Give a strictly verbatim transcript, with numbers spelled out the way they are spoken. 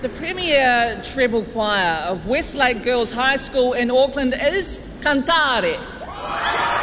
The premier treble choir of Westlake Girls High School in Auckland is Cantare.